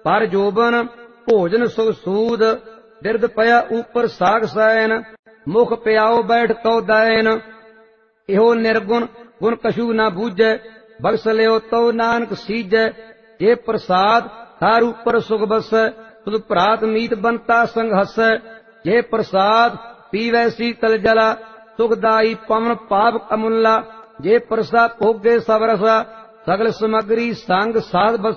पर जोबन भोजन सुख सूद, बिरद पया ऊपर साग सैन, मुख प्याओ बैठ तो दैन। इहो निर्गुण गुण कछु न बूझै, बख्श लियो तो नानक सीजै। जे प्रसाद थार ऊपर सुख बसै, तुद भ्रात मीत बनता संग हसै। जे प्रसाद पीवै शीतल जला, सुखदाई पवन पाप अमुल्ला। जे प्रसाद भोगे सब रसा, सगल समग्री संग साध बस